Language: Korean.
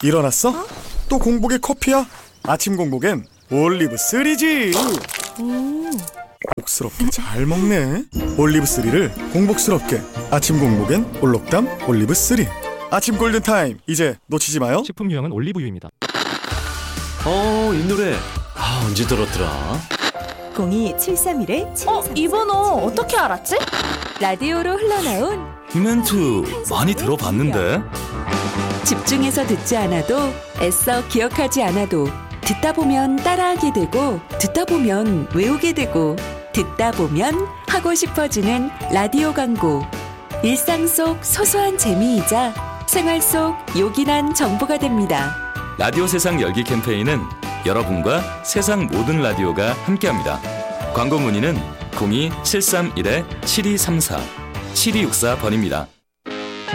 일어났어? 또 공복에 커피야? 아침 공복엔 올리브 3지. 복스럽게 잘 먹네. 올리브 3를 공복스럽게. 아침 공복엔 올록담 올리브 3. 아침 골든타임, 이제 놓치지 마요. 식품 유형은 올리브유입니다. 이 노래 언제 들었더라? 02731-7234. 이 번호 어떻게 알았지? 라디오로 흘러나온 이 멘트 많이 들어봤는데. 집중해서 듣지 않아도 애써 기억하지 않아도 듣다 보면 따라하게 되고 듣다 보면 외우게 되고 듣다 보면 하고 싶어지는 라디오 광고. 일상 속 소소한 재미이자 생활 속 요긴한 정보가 됩니다. 라디오 세상 열기 캠페인은 여러분과 세상 모든 라디오가 함께합니다. 광고 문의는 02-731-7234 7264번입니다.